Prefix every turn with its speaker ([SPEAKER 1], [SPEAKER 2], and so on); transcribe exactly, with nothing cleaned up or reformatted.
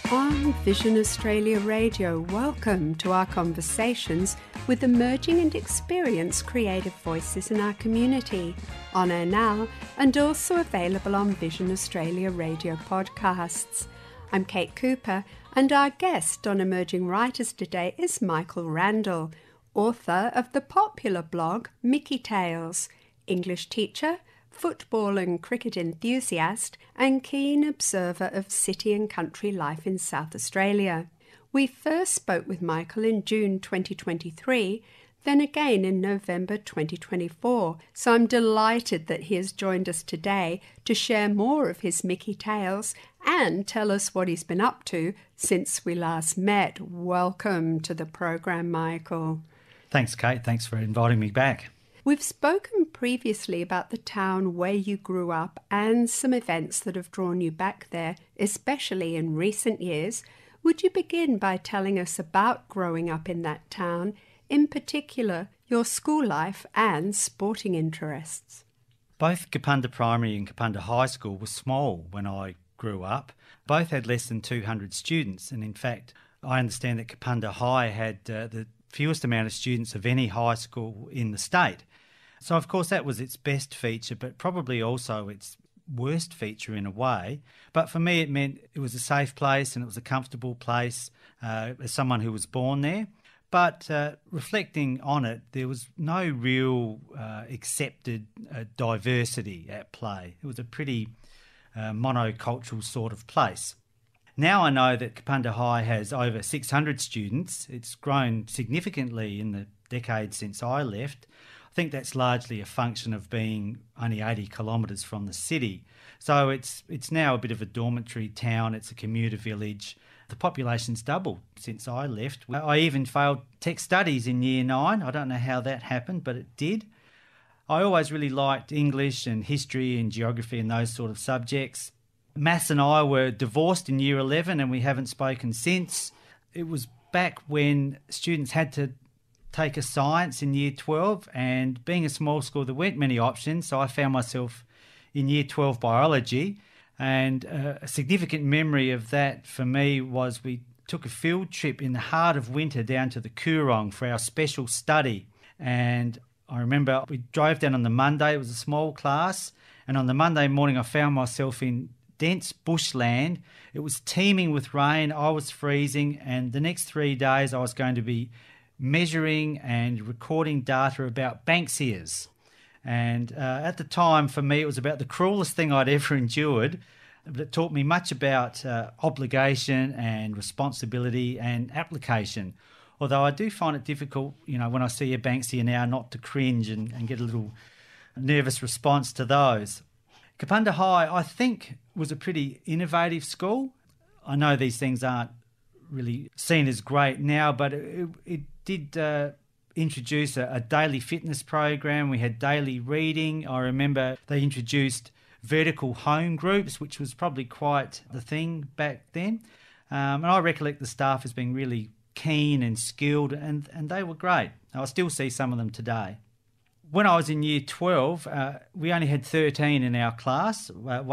[SPEAKER 1] On Vision Australia Radio, welcome to our conversations with emerging and experienced creative voices in our community, on air now and also available on Vision Australia Radio podcasts. I'm Kate Cooper, and our guest on Emerging Writers today is Michael Randall, author of the popular blog Mickey Tales, English teacher, football and cricket enthusiast, and keen observer of city and country life in South Australia. We first spoke with Michael in June twenty twenty-three, then again in November twenty twenty-four, so I'm delighted that he has joined us today to share more of his Mickey Tales and tell us what he's been up to since we last met. Welcome to the program, Michael.
[SPEAKER 2] Thanks, Kate. Thanks for inviting me back.
[SPEAKER 1] We've spoken previously about the town where you grew up and some events that have drawn you back there, especially in recent years. Would you begin by telling us about growing up in that town, in particular your school life and sporting interests?
[SPEAKER 2] Both Kapunda Primary and Kapunda High School were small when I grew up. Both had less than two hundred students, and in fact, I understand that Kapunda High had uh, the fewest amount of students of any high school in the state. So, of course, that was its best feature, but probably also its worst feature in a way. But for me, it meant it was a safe place and it was a comfortable place uh, as someone who was born there. But uh, reflecting on it, there was no real uh, accepted uh, diversity at play. It was a pretty uh, monocultural sort of place. Now I know that Kapunda High has over six hundred students. It's grown significantly in the decade since I left. I think that's largely a function of being only eighty kilometres from the city. So it's it's now a bit of a dormitory town. It's a commuter village. The population's doubled since I left. I even failed tech studies in year nine. I don't know how that happened, but it did. I always really liked English and history and geography and those sort of subjects. Maths and I were divorced in year eleven and we haven't spoken since. It was back when students had to take a science in year twelve, and being a small school there weren't many options, so I found myself in year twelve biology. And uh, a significant memory of that for me was we took a field trip in the heart of winter down to the Coorong for our special study. And I remember we drove down on the Monday. It was a small class, and on the Monday morning I found myself in dense bushland. It was teeming with rain. I was freezing, and the next three days I was going to be measuring and recording data about Banksias. And uh, at the time, for me, it was about the cruelest thing I'd ever endured, but it taught me much about uh, obligation and responsibility and application. Although I do find it difficult, you know, when I see a Banksia now, not to cringe and, and get a little nervous response to those. Kapunda High, I think, was a pretty innovative school. I know these things aren't really seen as great now, but it, it did uh, introduce a, a daily fitness program. We had daily reading. I remember they introduced vertical home groups, which was probably quite the thing back then. Um, and I recollect the staff as being really keen and skilled, and, and they were great. I still see some of them today. When I was in year twelve, uh, we only had thirteen in our class. Uh,